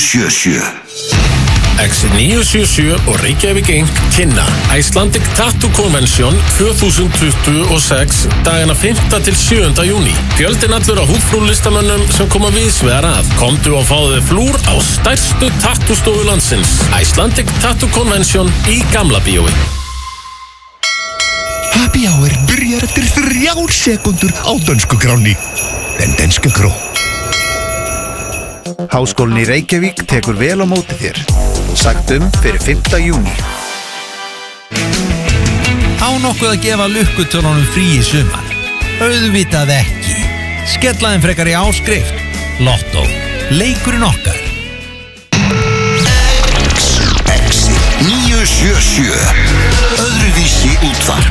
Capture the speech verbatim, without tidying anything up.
sjö sjö. Exit níu sjö sjö og Reykjavík Incorporated kynna Icelandic Tattoo Convention tvö þúsund tuttugu og sex dagana fimmta til sjöunda júní. Fjöldinn allur á húðfrúlistamönnum sem koma víðsvegar að. Komdu og fáðu flúr á stærstu tattoostofu landsins. Icelandic Tattoo Convention í Gamla bíói. Happy Hour byrjar eftir þrjár sekundur á dönsku gráni. Den danske gró. Háskólinn í Reykjavík tekur vel á móti þér. Sagt um fyrir fimmta júní. Á nokkuð að gefa lukkutölunum frí í sumar? Auðvitað ekki. Skellaðin frekar í áskrift. Lotto. Leikurinn okkar. Exit níu sjö sjö. Öðruvísi útvarp.